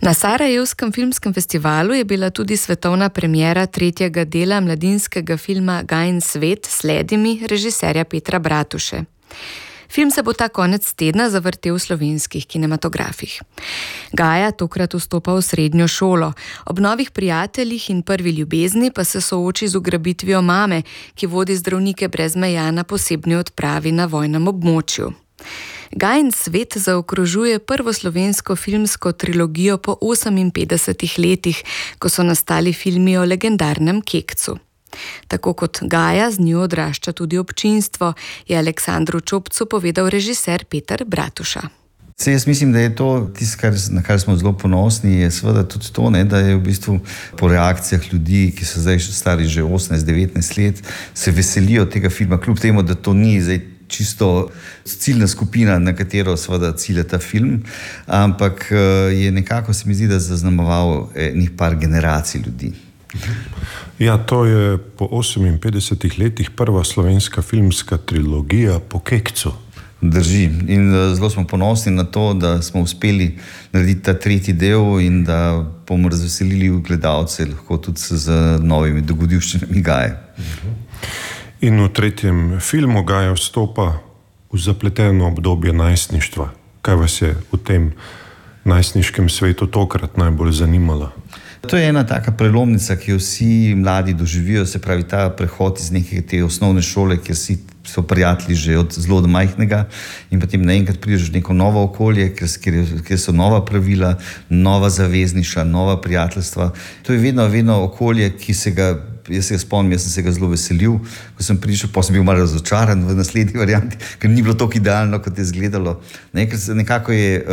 Na Sarajevskem filmskem festivalu je bila tudi svetovna premiera tretjega dela mladinskega filma Gajin svet Sledi mi režiserja Petra Bratuše. Film se bo ta konec tedna zavrtel v slovenskih kinematografih. Gaja tokrat vstopa v srednjo šolo, ob novih prijateljih in prvi ljubezni pa se sooči z ugrabitvijo mame, ki vodi zdravnike brez meja na posebni odpravi na vojnem območju. Gajin svet zaokrožuje prvo slovensko filmsko trilogijo po 58 letih, ko so nastali filmi o legendarnem Kekcu. Tako kot Gaja, z njo odrašča tudi občinstvo, je Aleksandru Čopcu povedal režiser Peter Bratuša. Jaz mislim, da je to tisto, na kar smo zelo ponosni, je seveda tudi to, da je v bistvu po reakcijah ljudi, ki so zdaj stari že 18-19 let, se veselijo tega filma, kljub temu, da to ni zdaj čisto ciljna skupina, na katero seveda cilja ta film, ampak je nekako, se mi zdi, da zaznamoval nekaj par generacij ljudi. Ja, to je po 58 letih prva slovenska filmska trilogija po Kekcu. Drži. In zelo smo ponosni na to, da smo uspeli narediti ta tretji del in da bomo razveselili gledalce lahko tudi z novimi dogodivščinami Gaje. In v tretjem filmu Gaja vstopa v zapleteno obdobje najstništva. Kaj vas je v tem najstniškem svetu tokrat najbolj zanimalo? To je ena taka prelomnica, ki jo vsi mladi doživijo, se pravi ta prehod iz neke te osnovne šole, kjer so prijatelji že od zelo do majhnega in potem naenkrat prideš v neko novo okolje, kjer so nova pravila, nova zavezništva, nova prijateljstva. To je vedno okolje, ki se ga, jaz se ga spomnim, jaz sem se ga zelo veselil, ko sem prišel, pa sem bil malo razočaran v naslednji varianti, ker ni bilo tako idealno, kot je izgledalo. Nekako je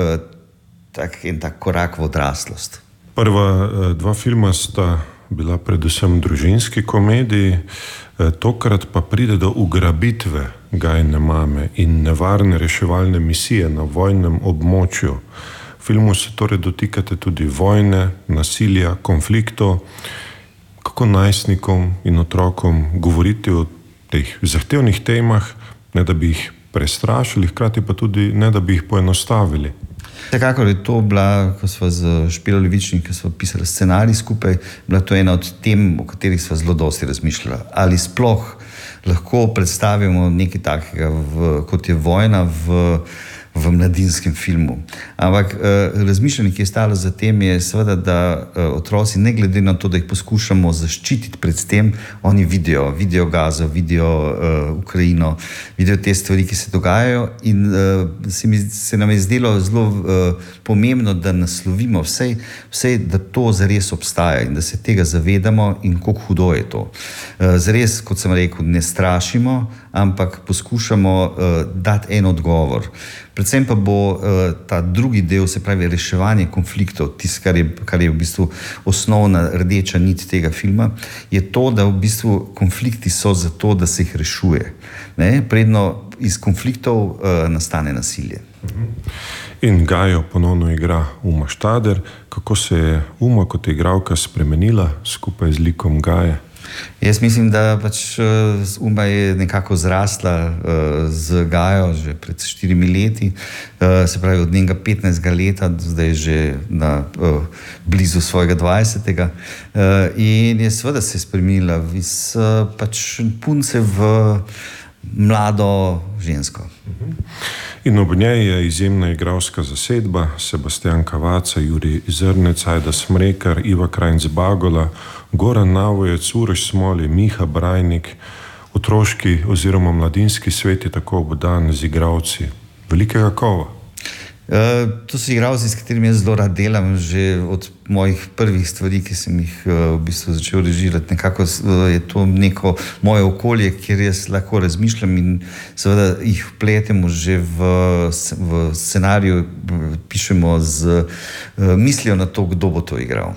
tak korak v odraslost. Prva dva filma sta bila predvsem družinski komediji, tokrat pa pride do ugrabitve Gajine mame in nevarne reševalne misije na vojnem območju. V filmu se torej dotikate tudi vojne, nasilja, konfliktov. Kako najstnikom in otrokom govoriti o teh zahtevnih temah, ne da bi jih prestrašili, hkrati pa tudi ne da bi jih poenostavili? Vsekakor je to bila, ko sva z Špelo Levičnik, ki sva pisala scenarij skupaj, bila to ena od tem, o katerih sva zelo dosti razmišljala. Ali sploh lahko predstavimo nekaj takega, kot je vojna v mladinskem filmu. Ampak razmišljanje, ki je stalo za tem, je seveda, da otroci, ne glede na to, da jih poskušamo zaščititi pred tem, oni vidijo Gazo, vidijo Ukrajino, vidijo te stvari, ki se dogajajo in se nam je zdelo zelo pomembno, da naslovimo vse, da to zares obstaja in da se tega zavedamo in koliko hudo je to. Zares, kot sem rekel, ne strašimo, ampak poskušamo dati en odgovor. Predvsem pa bo ta drugi del, se pravi reševanje konfliktov, tisto, kar je v bistvu osnovna rdeča nit tega filma, je to, da v bistvu konflikti so zato, da se jih rešuje. Predno iz konfliktov nastane nasilje. In Gajo ponovno igra Uma Štader. Kako se je Uma kot igralka spremenila skupaj z likom Gaje? Jaz mislim, da Uma je nekako zrasla z Gajo že pred 4 leti, se pravi od njenega 15. leta, zdaj že blizu svojega 20. In je seveda se spremenila iz punce v mlado žensko. In ob njej je izjemna igralska zasedba: Sebastian Kavaca, Jurij Zrnec, Ajda Smrekar, Iva Krajnc-Bagola, Goran Navojec, Uroš Smolje, Miha Brajnik. Otroški oziroma mladinski svet je tako obdan z igralci velikega kova. To so igralci, s katerimi jaz zelo rad delam, že od mojih prvih stvari, ki sem jih v bistvu začel režirati. Nekako je to neko moje okolje, kjer jaz lahko razmišljam in seveda jih vpletemo že v scenariju, pišemo z mislijo na to, kdo bo to igral.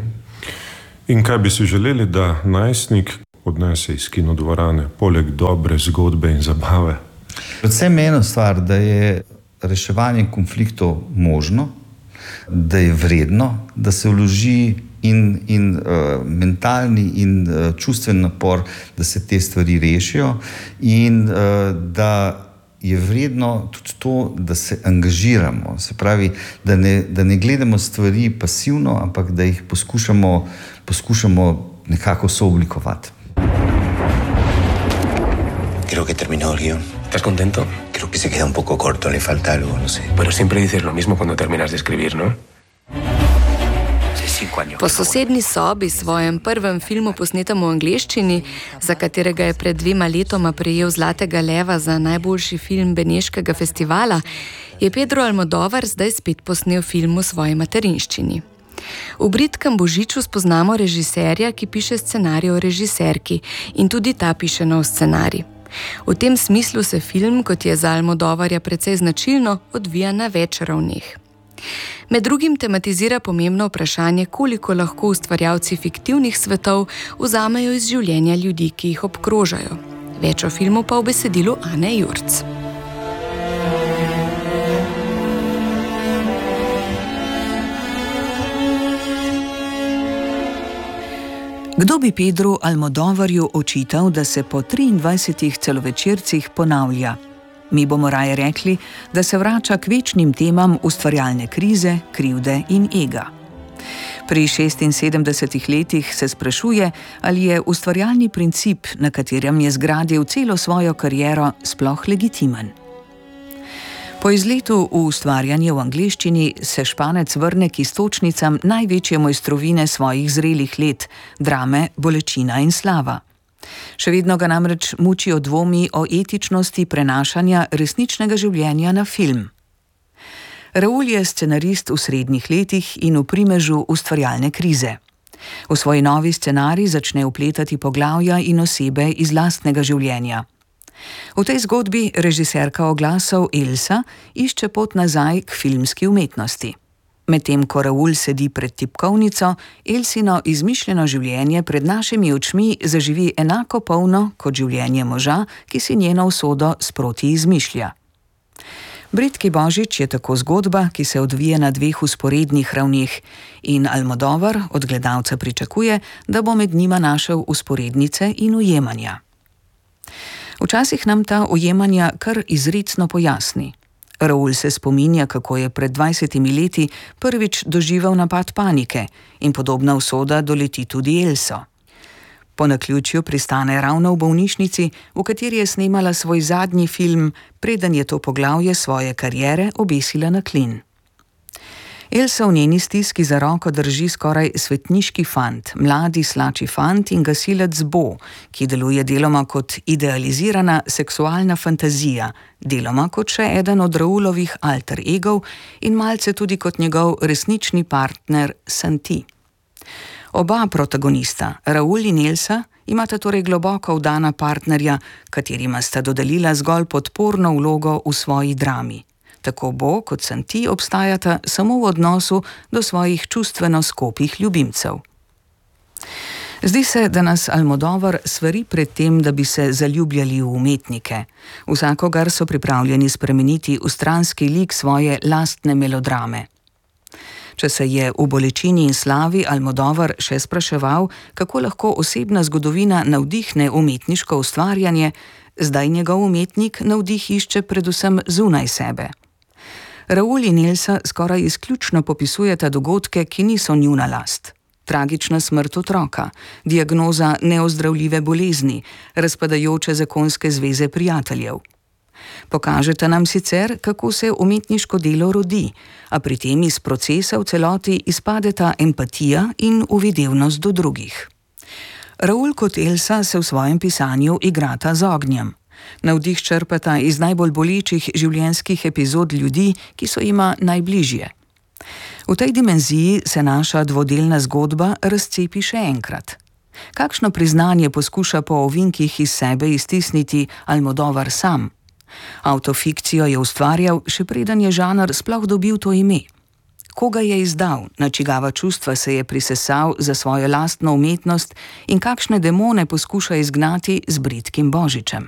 In kaj bi si želeli, da najstnik odnese iz kinodvorane, poleg dobre zgodbe in zabave? Predvsem eno stvar, da je reševanje konfliktov možno, da je vredno, da se vloži in mentalni in čustven napor, da se te stvari rešijo in da je vredno tudi to, da se angažiramo. Se pravi, da ne gledamo stvari pasivno, ampak da jih poskušamo nekako sooblikovati. Creo que terminó el guión. ¿Estás contento? Creo que se queda un poco corto, le falta algo, no sé. Pero siempre dices lo mismo cuando terminas de escribir, ¿no? Po sosednji sobi, svojem prvem filmu posnetem v angleščini, za katerega je pred 2 letoma prejel Zlatega leva za najboljši film Beneškega festivala, je Pedro Almodóvar zdaj spet posnel film v svoji materinščini. V Bridkem božiču spoznamo režiserja, ki piše scenarij o režiserki, in tudi ta piše nov scenarij. V tem smislu se film, kot je za Almodóvarja precej značilno, odvija na več ravneh. Med drugim tematizira pomembno vprašanje, koliko lahko ustvarjalci fiktivnih svetov vzamejo iz življenja ljudi, ki jih obkrožajo. Več o filmu pa v besedilu Ane Jurc. Kdo bi Pedru Almodóvarju očital, da se po 23 celovečercih ponavlja? Mi bomo raje rekli, da se vrača k večnim temam ustvarjalne krize, krivde in ega. Pri 76 letih se sprašuje, ali je ustvarjalni princip, na katerem je zgradil celo svojo kariero, sploh legitimen. Po izletu v ustvarjanje v angleščini se Španec vrne k iztočnicam največje mojstrovine svojih zrelih let, drame Bolečina in slava. Še vedno ga namreč mučijo dvomi o etičnosti prenašanja resničnega življenja na film. Raul je scenarist v srednjih letih in v primežu ustvarjalne krize. V svoj novi scenarij začne vpletati poglavja in osebe iz lastnega življenja. V tej zgodbi režiserka oglasov Elsa išče pot nazaj k filmski umetnosti. Medtem ko Raul sedi pred tipkovnico, Elsino izmišljeno življenje pred našimi očmi zaživi enako polno kot življenje moža, ki si njeno usodo sproti izmišlja. Bridki božič je tako zgodba, ki se odvija na 2 vzporednih ravneh, in Almodóvar od gledalca pričakuje, da bo med njima našel vzporednice in ujemanja. Včasih nam ta ujemanja kar izrecno pojasni. Raul se spominja, kako je pred 20 leti prvič doživel napad panike, in podobna usoda doleti tudi Elso. Po naključju pristane ravno v bolnišnici, v kateri je snemala svoj zadnji film, preden je to poglavje svoje kariere obesila na klin. Elsa v njeni stiski za roko drži skoraj svetniški fant, mladi slači fant in gasilec Bo, ki deluje deloma kot idealizirana seksualna fantazija, deloma kot še eden od Raulovih alter egov in malce tudi kot njegov resnični partner Santi. Oba protagonista, Raul in Elsa, imata torej globoko vdana partnerja, katerima sta dodelila zgolj podporno vlogo v svoji drami. Tako Bo kot Santi obstajata samo v odnosu do svojih čustveno skopih ljubimcev. Zdi se, da nas Almodóvar svari pred tem, da bi se zaljubljali v umetnike. Vsakogar so pripravljeni spremeniti v stranski lik svoje lastne melodrame. Če se je v Bolečini in slavi Almodóvar še spraševal, kako lahko osebna zgodovina navdihne umetniško ustvarjanje, zdaj njegov umetnik navdih išče predvsem zunaj sebe. Raul in Elsa skoraj izključno popisujeta dogodke, ki niso njuna last. Tragična smrt otroka, diagnoza neozdravljive bolezni, razpadajoče zakonske zveze prijateljev. Pokažeta nam sicer, kako se umetniško delo rodi, a pri tem iz procesa v celoti izpadeta empatija in uvidevnost do drugih. Raul kot Elsa se v svojem pisanju igrata z ognjem. Navdih črpata iz najbolj bolečih življenjskih epizod ljudi, ki so jima najbližje. V tej dimenziji se naša dvodelna zgodba razcepi še enkrat. Kakšno priznanje poskuša po ovinkih iz sebe iztisniti Almodóvar sam? Autofikcijo je ustvarjal, še preden je žanr sploh dobil to ime. Koga je izdal, na čigava čustva se je prisesal za svojo lastno umetnost in kakšne demone poskuša izgnati z Bridkim božičem?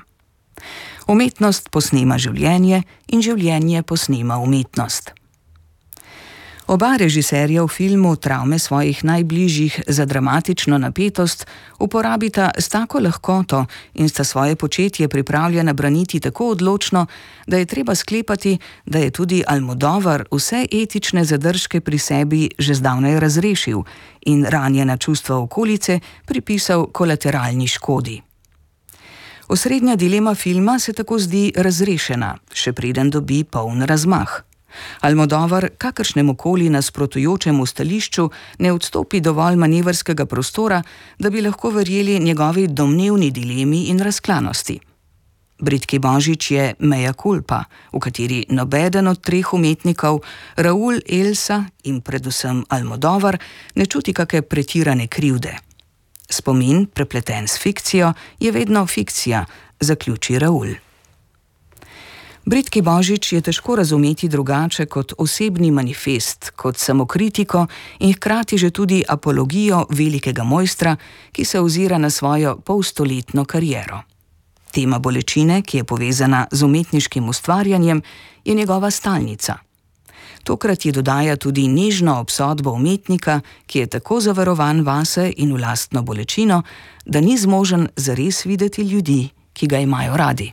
Umetnost posnema življenje in življenje posnema umetnost. Oba režiserja v filmu travme svojih najbližjih za dramatično napetost uporabita s tako lahkoto in sta svoje početje pripravljena braniti tako odločno, da je treba sklepati, da je tudi Almodovar vse etične zadržke pri sebi že zdavnaj razrešil in ranjena čustva okolice pripisal kolateralni škodi. Osrednja dilema filma se tako zdi razrešena, še preden dobi poln razmah. Almodovar kakršnemu koli nasprotujočemu stališču ne odstopi dovolj manevrskega prostora, da bi lahko verjeli njegovi domnevni dilemi in razklanosti. Bridki Božič je mea culpa, v kateri nobeden od treh umetnikov, Raúl, Elsa in predvsem Almodovar, ne čuti kake pretirane krivde. Spomin, prepleten s fikcijo, je vedno fikcija, zaključi Raúl. Bridki Božič je težko razumeti drugače kot osebni manifest, kot samokritiko in hkrati že tudi apologijo velikega mojstra, ki se ozira na svojo polstoletno kariero. Tema bolečine, ki je povezana z umetniškim ustvarjanjem, je njegova stalnica. Tokrat ji dodaja tudi nežno obsodbo umetnika, ki je tako zavarovan vase in v lastno bolečino, da ni zmožen zares videti ljudi, ki ga imajo radi.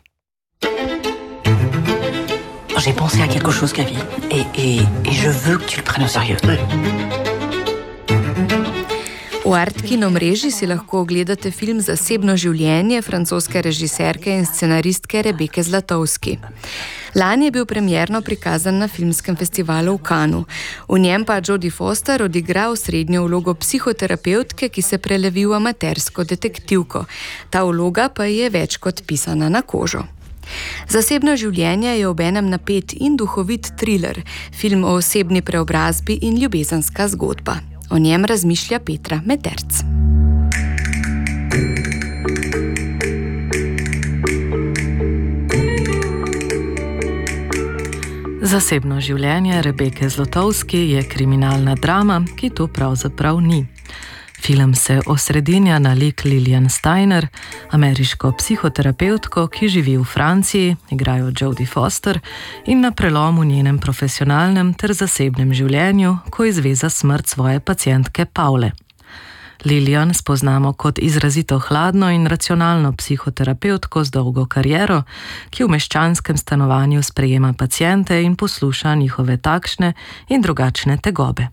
J'ai pensé à quelque chose, Gavi, et je veux que tu le prennes au sérieux. V Art Kino mreži si lahko ogledate film Zasebno življenje francoske režiserke in scenaristke Rebeke Zlatovski. Lani je bil premierno prikazan na filmskem festivalu v Cannesu. V njem pa Jodie Foster odigra osrednjo vlogo psihoterapevtke, ki se prelevi v amatersko detektivko. Ta vloga pa je več kot pisana na kožo. Zasebno življenje je obenem napet in duhovit thriller, film o osebni preobrazbi in ljubezenska zgodba. O njem razmišlja Petra Meterc. Zasebno življenje Rebeke Zlatovski je kriminalna drama, ki to pravzaprav ni. Film se osredinja na lik Lillian Steiner, ameriško psihoterapevtko, ki živi v Franciji, igrajo Jodie Foster, in na prelomu njenem profesionalnem ter zasebnem življenju, ko izveza smrt svoje pacientke Paule. Lillian spoznamo kot izrazito hladno in racionalno psihoterapevtko z dolgo kariero, ki v meščanskem stanovanju sprejema paciente in posluša njihove takšne in drugačne tegobe.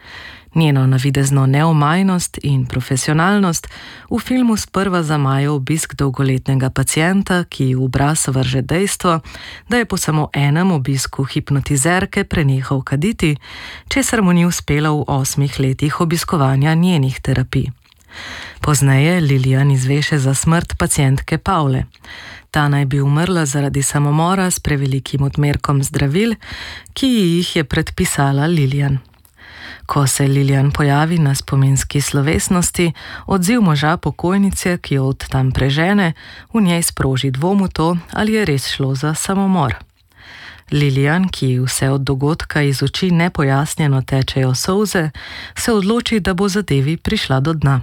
Njeno navidezno neomajnost in profesionalnost v filmu sprva zamaja obisk dolgoletnega pacienta, ki v obraz vrže dejstvo, da je po samo enem obisku hipnotizerke prenehal kaditi, česar mu ni uspelo v 8 letih obiskovanja njenih terapij. Pozneje Lillian izveše za smrt pacientke Paule. Ta naj bi umrla zaradi samomora s prevelikim odmerkom zdravil, ki jih je predpisala Lillian. Ko se Lillian pojavi na spominski slovesnosti, odziv moža pokojnice, ki jo od tam prežene, v njej sproži dvom v to, ali je res šlo za samomor. Lillian, ki vse od dogodka iz oči nepojasnjeno tečejo solze, se odloči, da bo zadevi prišla do dna.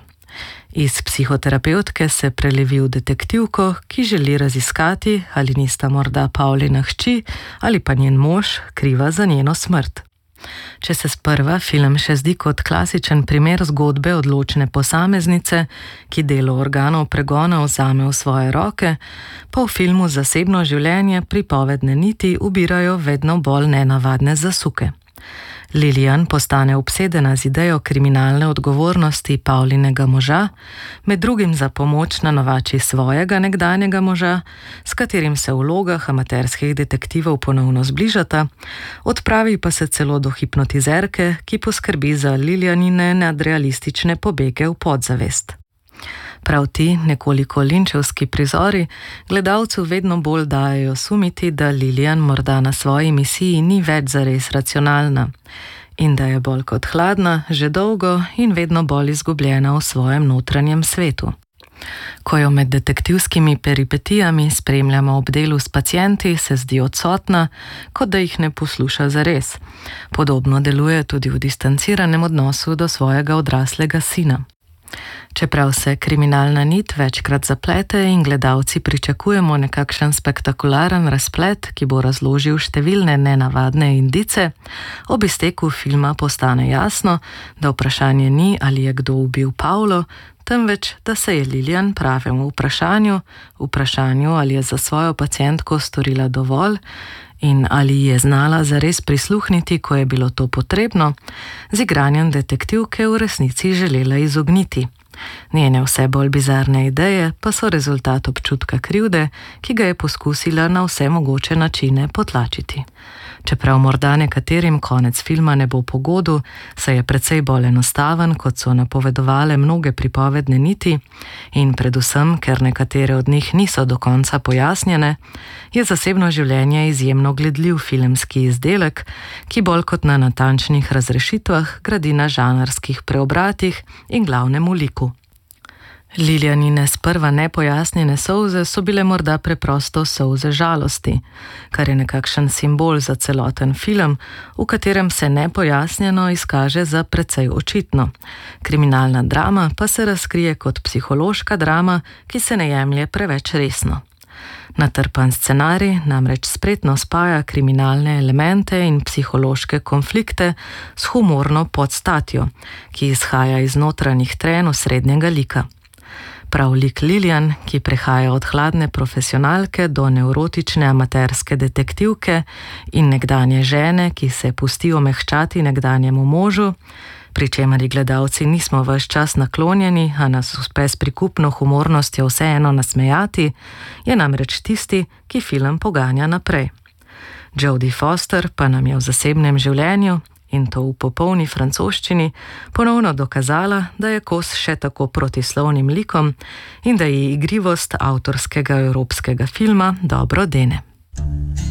Iz psihoterapevtke se prelevi v detektivko, ki želi raziskati, ali nista morda Paulina hči ali pa njen mož kriva za njeno smrt. Če se sprva film še zdi kot klasičen primer zgodbe odločne posameznice, ki delo organov pregona vzame v svoje roke, pa v filmu Zasebno življenje pripovedne niti ubirajo vedno bolj nenavadne zasuke. Lillian postane obsedena z idejo kriminalne odgovornosti Paulinega moža, med drugim za pomoč nanovači svojega nekdanjega moža, s katerim se v vlogah amaterskih detektivov ponovno zbližata, odpravi pa se celo do hipnotizerke, ki poskrbi za Lillianine nadrealistične pobege v podzavest. Prav ti nekoliko linčevski prizori gledalcu vedno bolj dajejo sumiti, da Lillian morda na svoji misiji ni več zares racionalna in da je bolj kot hladna že dolgo in vedno bolj izgubljena v svojem notranjem svetu. Ko jo med detektivskimi peripetijami spremljamo ob delu s pacienti, se zdi odsotna, kot da jih ne posluša zares. Podobno deluje tudi v distanciranem odnosu do svojega odraslega sina. Čeprav se kriminalna nit večkrat zaplete in gledalci pričakujemo nekakšen spektakularen razplet, ki bo razložil številne nenavadne indice, ob izteku filma postane jasno, da vprašanje ni, ali je kdo ubil Paulo, temveč, da se je Lilian pravemu vprašanju, ali je za svojo pacientko storila dovolj in ali je znala zares prisluhniti, ko je bilo to potrebno, z igranjem detektivke v resnici želela izogniti. Njene vse bolj bizarne ideje pa so rezultat občutka krivde, ki ga je poskusila na vse mogoče načine potlačiti. Čeprav morda nekaterim konec filma ne bo pogodu, saj je precej bolj enostaven, kot so napovedovale mnoge pripovedne niti, in predvsem, ker nekatere od njih niso do konca pojasnjene, je zasebno življenje izjemno gledljiv filmski izdelek, ki bolj kot na natančnih razrešitvah gradi na žanrskih preobratih in glavnemu liku. Lilianine sprva nepojasnjene solze so bile morda preprosto solze žalosti, kar je nekakšen simbol za celoten film, v katerem se nepojasnjeno izkaže za precej očitno. Kriminalna drama pa se razkrije kot psihološka drama, ki se ne jemlje preveč resno. Natrpan scenarij namreč spretno spaja kriminalne elemente in psihološke konflikte s humorno podstatjo, ki izhaja iz notranjih trenj osrednjega lika. Prav lik Lilian, ki prehaja od hladne profesionalke do nevrotične amaterske detektivke in nekdanje žene, ki se pusti omehčati nekdanjemu možu, pri čemer gledalci nismo ves čas naklonjeni, a nas uspe s prikupno humornostjo vseeno nasmejati, je namreč tisti, ki film poganja naprej. Jodie Foster pa nam je v zasebnem življenju, in to v popolni francoščini, ponovno dokazala, da je kos še tako protislovnim likom in da ji igrivost avtorskega evropskega filma dobro dene.